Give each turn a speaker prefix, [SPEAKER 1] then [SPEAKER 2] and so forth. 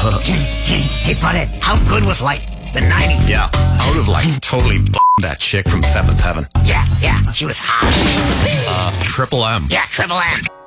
[SPEAKER 1] Hey, Butthead, how good was, like, the 90s?
[SPEAKER 2] Yeah, I would have, like, totally that chick from Seventh Heaven.
[SPEAKER 1] Yeah, she was hot.
[SPEAKER 2] Triple M.
[SPEAKER 1] Yeah, Triple M.